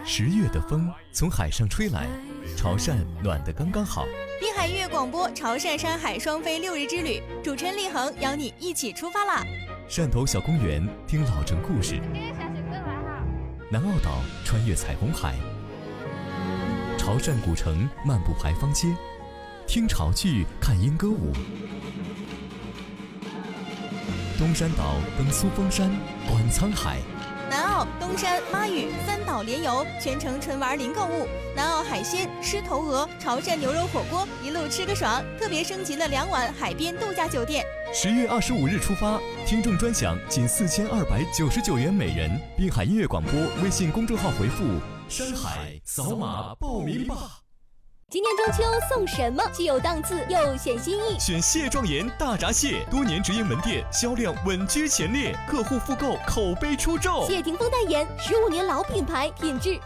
10月的风从海上吹来，潮汕暖得刚刚好。 滨海音乐广播潮汕山海双飞6日之旅，主持人立恒邀你一起出发啦！ 汕头小公园听老镇故事，南澳岛穿越彩虹海，潮汕古城漫步牌坊街，听潮剧看莺歌舞。东山岛登苏峰山，观沧海。 南澳、东山、妈屿3岛联游，全程纯玩零购物。南澳海鲜、狮头鹅、潮汕牛肉火锅，一路吃个爽。特别升级了2晚海边度假酒店。 10月25日出发，听众专享仅4299元每人。滨海音乐广播微信公众号回复“山海”，扫码报名吧。 今年中秋送什么？既有档次又显心意。 选蟹壮盐大闸蟹，多年直营门店，销量稳居前列，客户复购口碑出众。 谢霆锋代言，15年老品牌，品质